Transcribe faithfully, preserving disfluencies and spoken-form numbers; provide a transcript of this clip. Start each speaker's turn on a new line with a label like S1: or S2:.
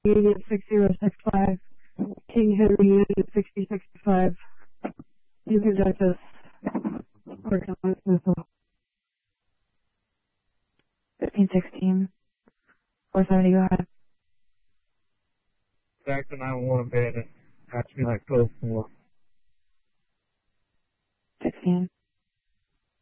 S1: Unit six zero six five, King Henry Unit sixty sixty-five. You conduct us working on this missile. fifteen sixteen, four seventy, go ahead.
S2: Back to nine one one abandoned. Patch me like close four.
S1: sixteen.